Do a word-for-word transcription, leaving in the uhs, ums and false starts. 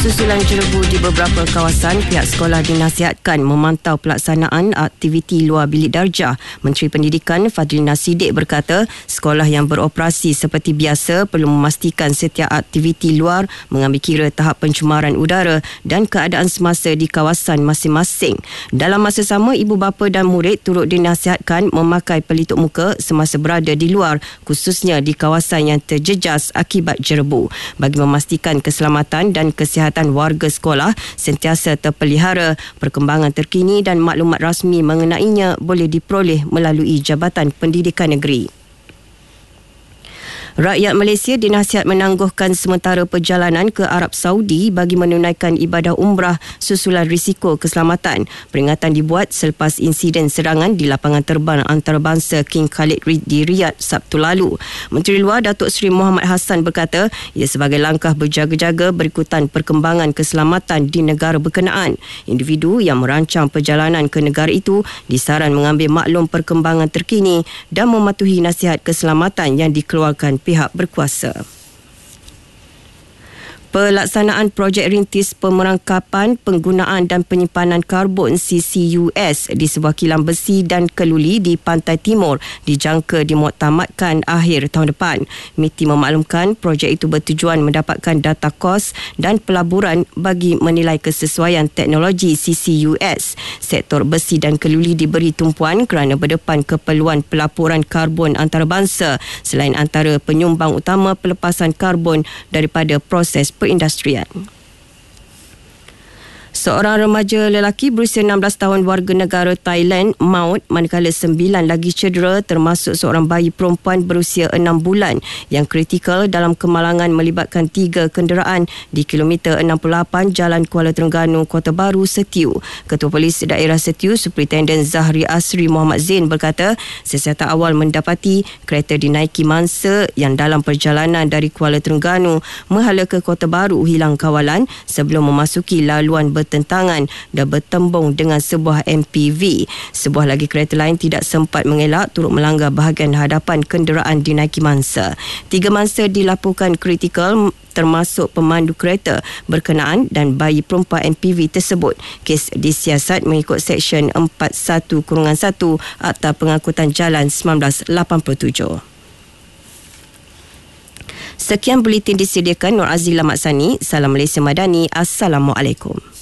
Susulan jerebu di beberapa kawasan, pihak sekolah dinasihatkan memantau pelaksanaan aktiviti luar bilik darjah. Menteri Pendidikan Fadlina Siddiq berkata, sekolah yang beroperasi seperti biasa perlu memastikan setiap aktiviti luar mengambil kira tahap pencemaran udara dan keadaan semasa di kawasan masing-masing. Dalam masa sama, ibu bapa dan murid turut dinasihatkan memakai pelitup muka semasa berada di luar, khususnya di kawasan yang terjejas akibat jerebu, bagi memastikan keselamatan dan kesihatan warga sekolah sentiasa terpelihara. Perkembangan terkini dan maklumat rasmi mengenainya boleh diperoleh melalui Jabatan Pendidikan Negeri. Rakyat Malaysia dinasihat menangguhkan sementara perjalanan ke Arab Saudi bagi menunaikan ibadah umrah susulan risiko keselamatan. Peringatan dibuat selepas insiden serangan di lapangan terbang antarabangsa King Khalid di Riyadh Sabtu lalu. Menteri Luar Datuk Seri Muhammad Hassan berkata, ia sebagai langkah berjaga-jaga berikutan perkembangan keselamatan di negara berkenaan. Individu yang merancang perjalanan ke negara itu disaran mengambil maklum perkembangan terkini dan mematuhi nasihat keselamatan yang dikeluarkan pihak berkuasa. Pelaksanaan projek rintis pemerangkapan, penggunaan dan penyimpanan karbon C C U S di sebuah kilang besi dan keluli di Pantai Timur dijangka dimuktamadkan akhir tahun depan. M I T I memaklumkan projek itu bertujuan mendapatkan data kos dan pelaburan bagi menilai kesesuaian teknologi C C U S. Sektor besi dan keluli diberi tumpuan kerana berdepan keperluan pelaburan karbon antarabangsa selain antara penyumbang utama pelepasan karbon daripada proses perindustrian. Seorang remaja lelaki berusia enam belas tahun warga negara Thailand maut manakala sembilan lagi cedera termasuk seorang bayi perempuan berusia enam bulan yang kritikal dalam kemalangan melibatkan tiga kenderaan di kilometer enam puluh lapan Jalan Kuala Terengganu, Kota Baru, Setiu. Ketua Polis Daerah Setiu, Superintendent Zahri Asri Muhammad Zain berkata, sesiasat awal mendapati kereta dinaiki mangsa yang dalam perjalanan dari Kuala Terengganu menghala ke Kota Baru hilang kawalan sebelum memasuki laluan ber tentangan dan bertembung dengan sebuah M P V. Sebuah lagi kereta lain tidak sempat mengelak turut melanggar bahagian hadapan kenderaan dinaiki mangsa. Tiga mangsa dilaporkan kritikal termasuk pemandu kereta berkenaan dan bayi perempuan M P V tersebut. Kes disiasat mengikut Seksyen empat puluh satu satu Akta Pengangkutan Jalan seribu sembilan ratus lapan puluh tujuh. Sekian buletin disediakan Nur Azila Maksani. Salam Malaysia Madani. Assalamualaikum.